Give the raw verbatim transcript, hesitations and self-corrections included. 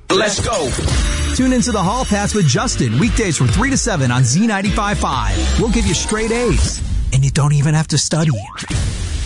Let's go. Tune into the Hall Pass with Justin, weekdays from three to seven on Z ninety-five point five. We'll give you straight A's, and you don't even have to study.